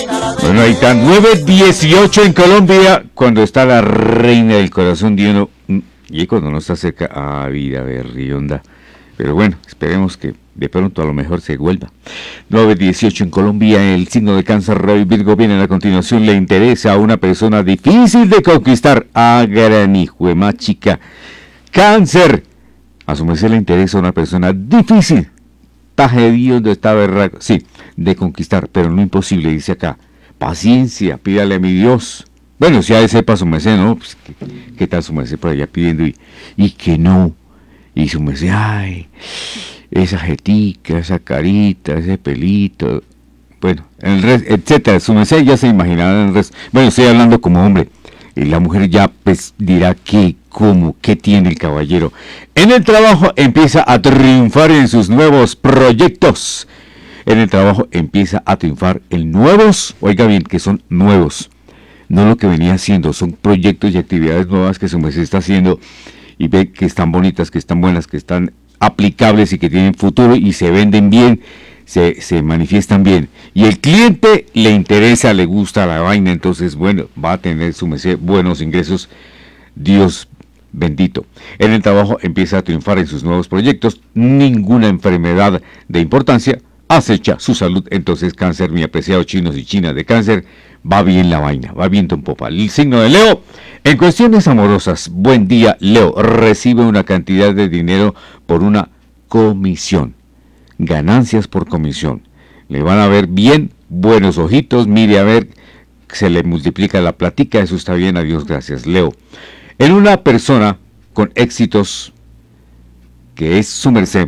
Bueno, ahí está, 9:18 en Colombia, cuando está la reina del corazón de uno, y cuando no está cerca, vida berrionda. Pero bueno, esperemos que de pronto a lo mejor se vuelva. 9:18 en Colombia, el signo de Cáncer, Rey Virgo, viene a continuación. Le interesa a una persona difícil de conquistar. Gran hijo de más chica. Cáncer, a su merced le interesa a una persona difícil. Taje Dios de esta berraco. Sí, de conquistar, pero no imposible, dice acá. Paciencia, pídale a mi Dios. Bueno, si a ese sepa su merced, ¿no? Pues, ¿qué tal su merced por allá pidiendo y que no? Y su merced, ay, esa jetica, esa carita, ese pelito, bueno, el resto, etcétera. Su merced ya se imaginará el resto. Bueno, estoy hablando como hombre. Y la mujer ya pues dirá qué tiene el caballero. En el trabajo empieza a triunfar en sus nuevos proyectos. En el trabajo empieza a triunfar en nuevos, oiga bien, que son nuevos. No lo que venía haciendo, son proyectos y actividades nuevas que su merced está haciendo y ve que están bonitas, que están buenas, que están aplicables y que tienen futuro y se venden bien, se manifiestan bien. Y el cliente le interesa, le gusta la vaina, entonces bueno, va a tener su merced buenos ingresos, Dios bendito. En el trabajo empieza a triunfar en sus nuevos proyectos, ninguna enfermedad de importancia acecha su salud. Entonces, Cáncer, mi apreciado chinos y chinas de Cáncer, va bien la vaina, va viento en popa. El signo de Leo, en cuestiones amorosas, buen día, Leo, recibe una cantidad de dinero por una comisión, ganancias por comisión. Le van a ver bien, buenos ojitos, mire a ver, se le multiplica la platica, eso está bien, adiós, gracias, Leo. En una persona con éxitos, que es su merced,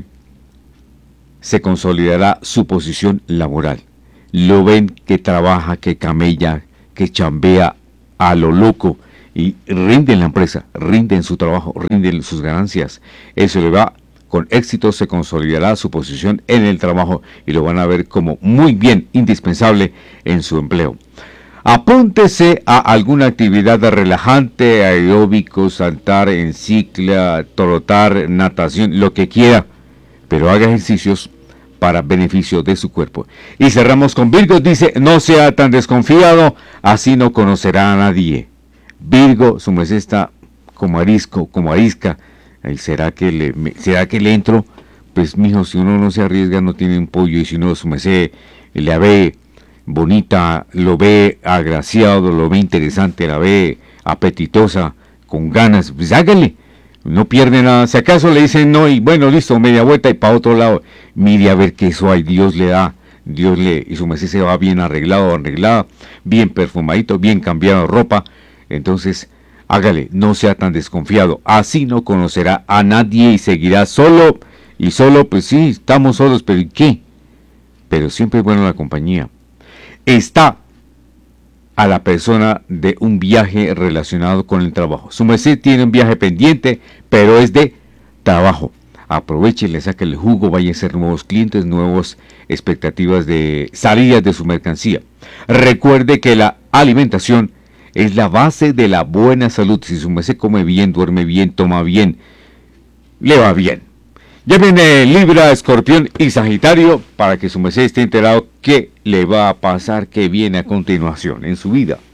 se consolidará su posición laboral. Lo ven que trabaja, que camella, que chambea a lo loco y rinde en la empresa, rinde en su trabajo, rinde en sus ganancias. Eso le va con éxito, se consolidará su posición en el trabajo y lo van a ver como muy bien, indispensable en su empleo. Apúntese a alguna actividad relajante, aeróbico, saltar en cicla, trotar, natación, lo que quiera, pero haga ejercicios para beneficio de su cuerpo. Y cerramos con Virgo, dice, no sea tan desconfiado, así no conocerá a nadie. Virgo, su merced está como arisco, como arisca. ¿Será que le entro? Pues mijo, si uno no se arriesga no tiene un pollo, y si no su merced la ve bonita, lo ve agraciado, lo ve interesante, la ve apetitosa, con ganas, pues hágale. No pierde nada. Si acaso le dicen no y bueno, listo, media vuelta y para otro lado, mire a ver qué eso hay, Dios le da, y su merced se va bien arreglado, arreglada, bien perfumadito, bien cambiado ropa. Entonces, hágale, no sea tan desconfiado, así no conocerá a nadie y seguirá solo, y solo, pues sí, estamos solos, pero ¿y qué? Pero siempre es bueno la compañía. Está a la persona de un viaje relacionado con el trabajo. Su merced tiene un viaje pendiente, pero es de trabajo. Aproveche, le saque el jugo, vaya a hacer nuevos clientes, nuevas expectativas de salidas de su mercancía. Recuerde que la alimentación es la base de la buena salud. Si su merced come bien, duerme bien, toma bien, le va bien. Ya viene Libra, Escorpión y Sagitario para que su merced esté enterado qué le va a pasar, qué viene a continuación en su vida.